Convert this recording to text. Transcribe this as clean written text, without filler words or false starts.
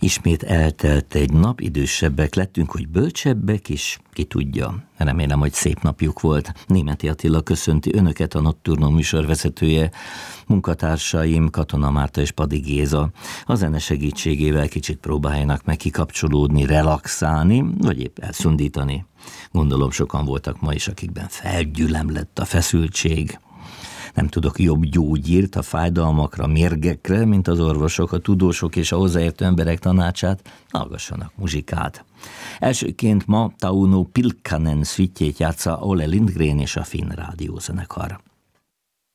Ismét eltelt egy nap, idősebbek lettünk, hogy bölcsebbek is, ki tudja. Remélem, hogy szép napjuk volt. Németi Attila köszönti önöket, a Nocturno műsorvezetője, munkatársaim Katona Márta és Padi Géza. A zene segítségével kicsit próbáljanak meg kikapcsolódni, relaxálni, vagy épp elszundítani. Gondolom sokan voltak ma is, akikben felgyülemlett a feszültség. Nem tudok jobb gyógyírt a fájdalmakra, mérgekre, mint az orvosok, a tudósok és a hozzáértő emberek tanácsát, hallgassanak muzsikát. Elsőként ma Tauno Pilkkanen szüitjét játsza Ole Lindgren és a Finn rádiózenekar.